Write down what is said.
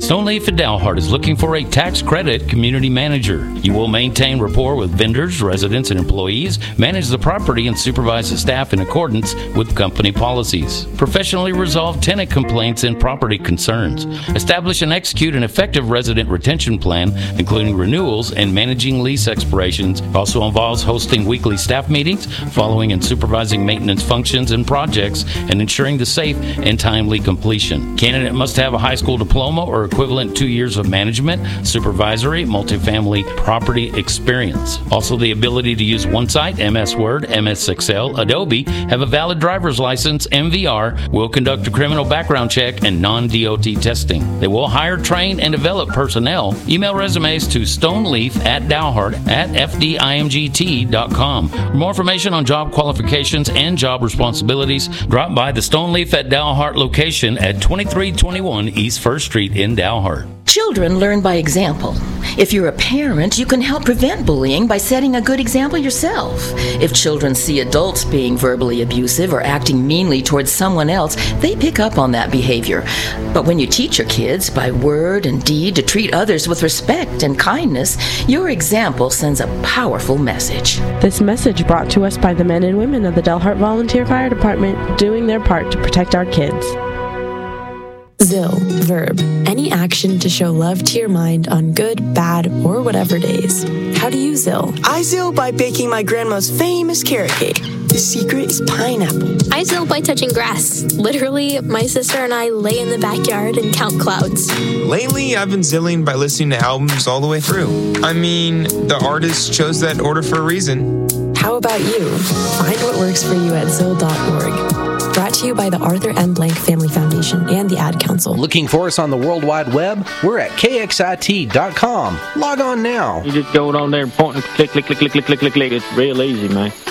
Stoneleaf at Dalhart is looking for a tax credit community manager. You will maintain rapport with vendors, residents, and employees, manage the property, and supervise the staff in accordance with company policies. Professionally resolve tenant complaints and property concerns. Establish and execute an effective resident retention plan, including renewals and managing lease expirations. Also involves hosting weekly staff meetings, following and supervising maintenance functions and projects, and ensuring the safe and timely completion. Candidate must have a high school diploma or equivalent 2 years of management, supervisory, multifamily property experience. Also the ability to use OneSite, MS Word, MS Excel, Adobe, have a valid driver's license, MVR, will conduct a criminal background check and non-DOT testing. They will hire, train, and develop personnel. Email resumes to stoneleaf@fdimgt.com. For more information on job qualifications and job responsibilities, drop by the Stoneleaf at Dalhart location at 2321 East 1st Street in Dalhart. Children learn by example. If you're a parent, you can help prevent bullying by setting a good example yourself. If children see adults being verbally abusive or acting meanly towards someone else, they pick up on that behavior. But when you teach your kids by word and deed to treat others with respect and kindness, your example sends a powerful message. This message brought to us by the men and women of the Dalhart Volunteer Fire Department, doing their part to protect our kids. ZIL, verb, any action to show love to your mind on good, bad, or whatever days. How do you ZIL? I ZIL by baking my grandma's famous carrot cake. The secret is pineapple. I ZIL by touching grass. Literally, my sister and I lay in the backyard and count clouds. Lately, I've been ZILling by listening to albums all the way through. I mean, the artist chose that order for a reason. How about you? Find what works for you at ZIL.org. Brought to you by the Arthur M. Blank Family Foundation and the Ad Council. Looking for us on the World Wide Web? We're at KXIT.com. Log on now. You just go on there and point and click. It's real easy, man.